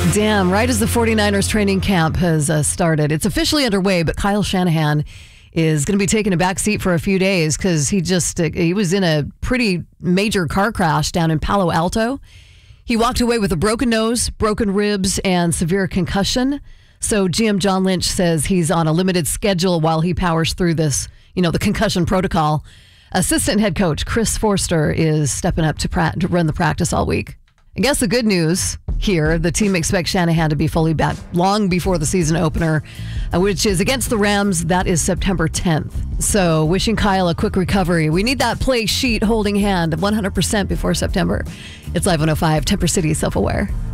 Damn, right as the 49ers training camp has started. It's officially underway, but Kyle Shanahan is going to be taking a back seat for a few days because he was in a pretty major car crash down in Palo Alto. He walked away with a broken nose, broken ribs, and severe concussion. So GM John Lynch says he's on a limited schedule while he powers through this, the concussion protocol. Assistant head coach Chris Forster is stepping up to run the practice all week. I guess the good news here, the team expects Shanahan to be fully back long before the season opener, which is against the Rams. That is September 10th. So wishing Kyle a quick recovery. We need that play sheet holding hand 100% before September. It's Live 105, Temper City Self-Aware.